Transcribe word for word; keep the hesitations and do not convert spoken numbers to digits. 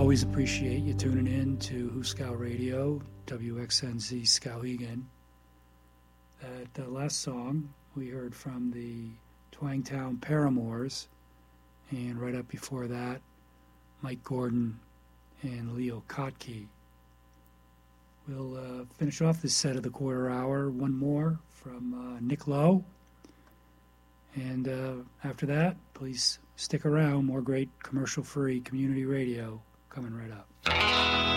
always appreciate you tuning in to Huskow Radio, W X N Z Skowhegan. That uh, last song we heard from the Twangtown Paramours, and right up before that, Mike Gordon and Leo Kottke. We'll uh, finish off this set of the quarter hour, one more from uh, Nick Lowe. And uh, after that, please stick around. More great commercial-free community radio coming right up.